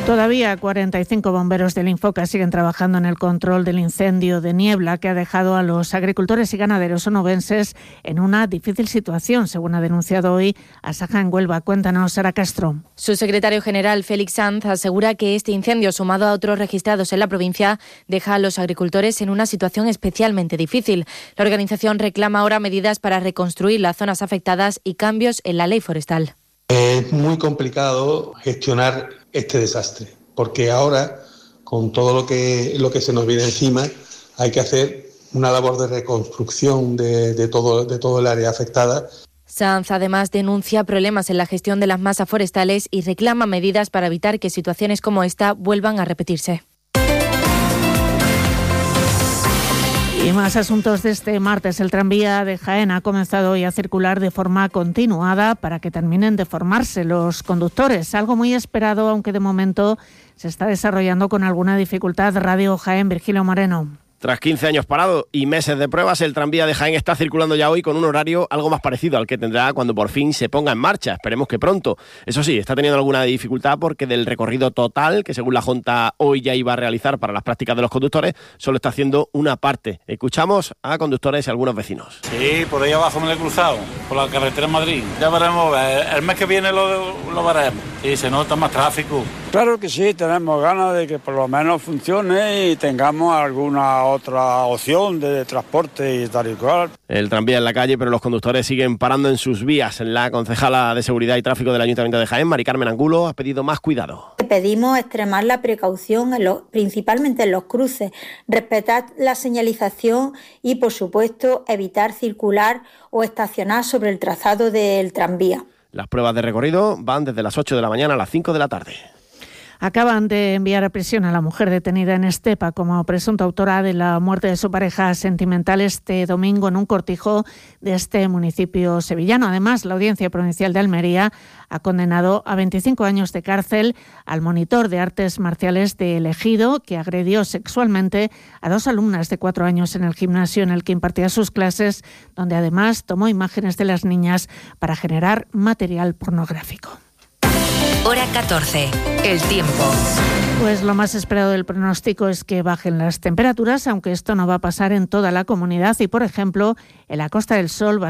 Todavía 45 bomberos del Infoca siguen trabajando en el control del incendio de niebla que ha dejado a los agricultores y ganaderos onubenses en una difícil situación, según ha denunciado hoy Asaja en Huelva. Cuéntanos, Sara Castro. Su secretario general, Félix Sanz, asegura que este incendio, sumado a otros registrados en la provincia, deja a los agricultores en una situación especialmente difícil. La organización reclama ahora medidas para reconstruir las zonas afectadas y cambios en la ley forestal. Es muy complicado gestionar este desastre, porque ahora, con todo lo que se nos viene encima, hay que hacer una labor de reconstrucción de todo el área afectada. Sanz además denuncia problemas en la gestión de las masas forestales y reclama medidas para evitar que situaciones como esta vuelvan a repetirse. Y más asuntos de este martes. El tranvía de Jaén ha comenzado hoy a circular de forma continuada para que terminen de formarse los conductores. Algo muy esperado, aunque de momento se está desarrollando con alguna dificultad. Radio Jaén, Virgilio Moreno. Tras 15 años parado y meses de pruebas, el tranvía de Jaén está circulando ya hoy con un horario algo más parecido al que tendrá cuando por fin se ponga en marcha. Esperemos que pronto. Eso sí, está teniendo alguna dificultad porque del recorrido total, que según la Junta hoy ya iba a realizar para las prácticas de los conductores, solo está haciendo una parte. Escuchamos a conductores y algunos vecinos. Sí, por ahí abajo me lo he cruzado, por la carretera en Madrid. Ya veremos, el mes que viene lo veremos. Y se nota más tráfico. Claro que sí, tenemos ganas de que por lo menos funcione y tengamos alguna otra opción de transporte y tal y cual. El tranvía en la calle, pero los conductores siguen parando en sus vías. La concejala de Seguridad y Tráfico del Ayuntamiento de Jaén, Mari Carmen Angulo, ha pedido más cuidado. Pedimos extremar la precaución, principalmente en los cruces, respetar la señalización y, por supuesto, evitar circular o estacionar sobre el trazado del tranvía. Las pruebas de recorrido van desde las 8 de la mañana a las 5 de la tarde. Acaban de enviar a prisión a la mujer detenida en Estepa como presunta autora de la muerte de su pareja sentimental este domingo en un cortijo de este municipio sevillano. Además, la Audiencia Provincial de Almería ha condenado a 25 años de cárcel al monitor de artes marciales de El Ejido, que agredió sexualmente a 2 alumnas de 4 años en el gimnasio en el que impartía sus clases, donde además tomó imágenes de las niñas para generar material pornográfico. Hora 14. El tiempo. Pues lo más esperado del pronóstico es que bajen las temperaturas, aunque esto no va a pasar en toda la comunidad y, por ejemplo, en la Costa del Sol